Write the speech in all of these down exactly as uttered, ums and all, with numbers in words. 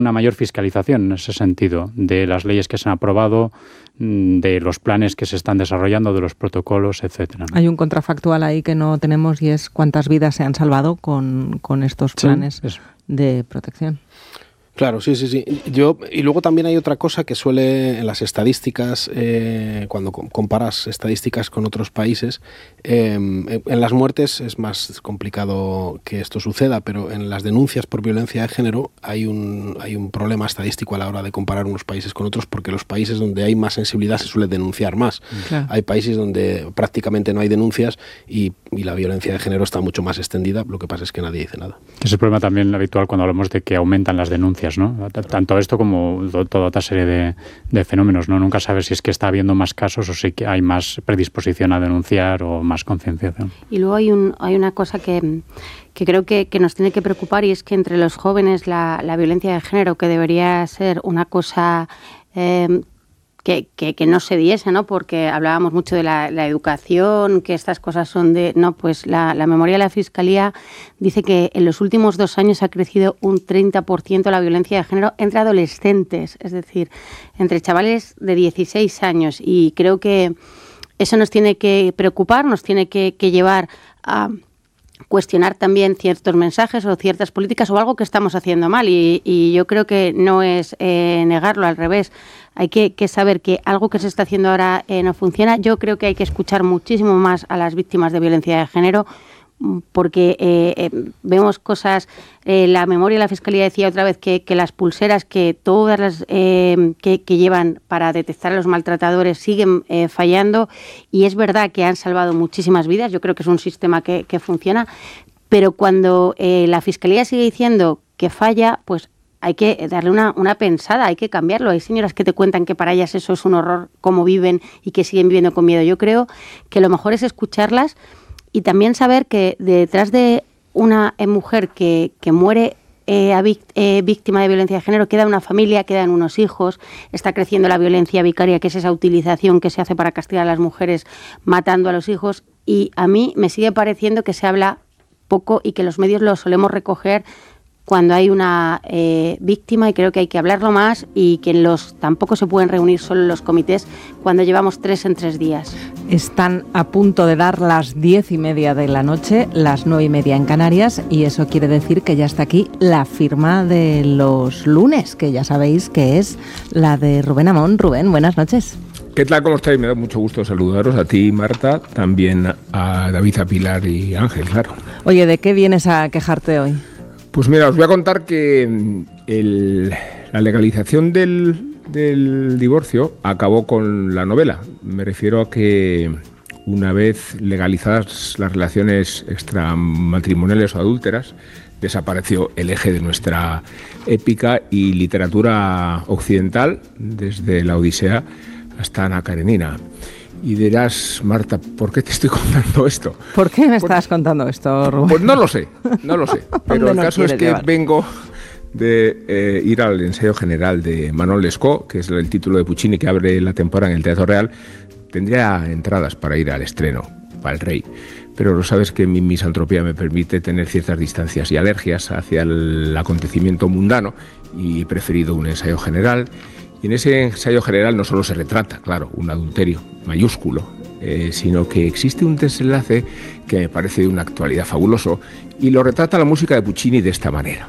una mayor fiscalización en ese sentido, de las leyes que se han aprobado, de los planes que se están desarrollando, de los protocolos, etcétera, ¿no? Hay un contrafactual ahí que no tenemos y es cuántas vidas se han salvado con, con estos planes sí, de protección. Claro, sí, sí, sí. Yo, y luego también hay otra cosa que suele en las estadísticas, eh, cuando comparas estadísticas con otros países, eh, en las muertes es más complicado que esto suceda, pero en las denuncias por violencia de género hay un, hay un problema estadístico a la hora de comparar unos países con otros, porque los países donde hay más sensibilidad se suele denunciar más. Claro. Hay países donde prácticamente no hay denuncias y, y la violencia de género está mucho más extendida, lo que pasa es que nadie dice nada. Es el problema también habitual cuando hablamos de que aumentan las denuncias, ¿no? Tanto esto como toda otra serie de, de fenómenos, ¿no? Nunca sabes si es que está habiendo más casos o si que hay más predisposición a denunciar o más concienciación. Y luego hay un hay una cosa que, que creo que, que nos tiene que preocupar, y es que entre los jóvenes la, la violencia de género, que debería ser una cosa eh, que, que, que no se diese, ¿no? Porque hablábamos mucho de la, la educación, que estas cosas son de... No, pues la, la memoria de la Fiscalía dice que en los últimos dos años ha crecido un treinta por ciento la violencia de género entre adolescentes, es decir, entre chavales de dieciséis años. Y creo que eso nos tiene que preocupar, nos tiene que, que llevar a cuestionar también ciertos mensajes o ciertas políticas o algo que estamos haciendo mal. Y, y yo creo que no es eh, negarlo, al revés. Hay que, que saber que algo que se está haciendo ahora eh, no funciona. Yo creo que hay que escuchar muchísimo más a las víctimas de violencia de género, porque eh, eh, vemos cosas, eh, la memoria de la Fiscalía decía otra vez que, que las pulseras que todas las eh, que, que llevan para detectar a los maltratadores siguen eh, fallando, y es verdad que han salvado muchísimas vidas. Yo creo que es un sistema que, que funciona, pero cuando eh, la Fiscalía sigue diciendo que falla, pues hay que darle una, una pensada, hay que cambiarlo. Hay señoras que te cuentan que para ellas eso es un horror, cómo viven y que siguen viviendo con miedo. Yo creo que lo mejor es escucharlas y también saber que detrás de una eh, mujer que, que muere eh, a vict- eh, víctima de violencia de género queda una familia, quedan unos hijos, está creciendo la violencia vicaria, que es esa utilización que se hace para castigar a las mujeres matando a los hijos. Y a mí me sigue pareciendo que se habla poco y que los medios lo solemos recoger cuando hay una eh, víctima, y creo que hay que hablarlo más, y que los tampoco se pueden reunir solo los comités cuando llevamos tres en tres días. Están a punto de dar las diez y media de la noche, las nueve y media en Canarias, y eso quiere decir que ya está aquí la firma de los lunes, que ya sabéis que es la de Rubén Amón. Rubén, buenas noches. ¿Qué tal? ¿Cómo estáis? Me da mucho gusto saludaros a ti, Marta, también a David, a Pilar y Ángel, claro. Oye, ¿de qué vienes a quejarte hoy? Pues mira, os voy a contar que el, la legalización del, del divorcio acabó con la novela. Me refiero a que una vez legalizadas las relaciones extramatrimoniales o adúlteras, desapareció el eje de nuestra épica y literatura occidental, desde la Odisea hasta Ana Karenina. Y dirás, Marta, ¿por qué te estoy contando esto? ¿Por qué me pues, estás contando esto, Rubén? Pues no lo sé, no lo sé. Pero el no caso es que llevar? vengo de eh, ir al ensayo general de Manon Lescaut, que es el título de Puccini que abre la temporada en el Teatro Real. Tendría entradas para ir al estreno, para el Rey. Pero lo sabes que mi misantropía me permite tener ciertas distancias y alergias hacia el acontecimiento mundano, y he preferido un ensayo general. Y en ese ensayo general no solo se retrata, claro, un adulterio mayúsculo, eh, sino que existe un desenlace que me parece de una actualidad fabuloso, y lo retrata la música de Puccini de esta manera.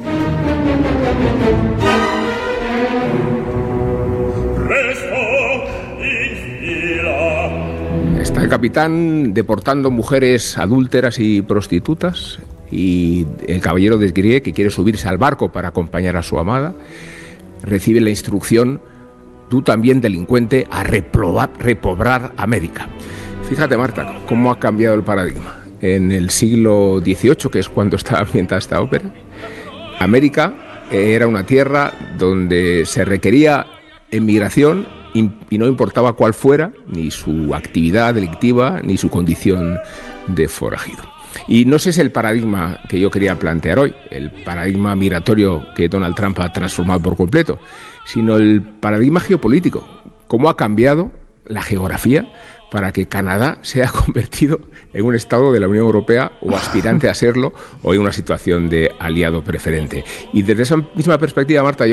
Está el capitán deportando mujeres adúlteras y prostitutas, y el caballero de Grie, que quiere subirse al barco para acompañar a su amada, recibe la instrucción: tú también, delincuente, a reprobar, repobrar América. Fíjate, Marta, cómo ha cambiado el paradigma. En el siglo dieciocho, que es cuando está ambientada esta ópera, América era una tierra donde se requería emigración y no importaba cuál fuera, ni su actividad delictiva, ni su condición de forajido. Y no ese es el paradigma que yo quería plantear hoy, el paradigma migratorio que Donald Trump ha transformado por completo, sino el paradigma geopolítico. Cómo ha cambiado la geografía para que Canadá sea convertido en un Estado de la Unión Europea o aspirante a serlo o en una situación de aliado preferente. Y desde esa misma perspectiva, Marta, yo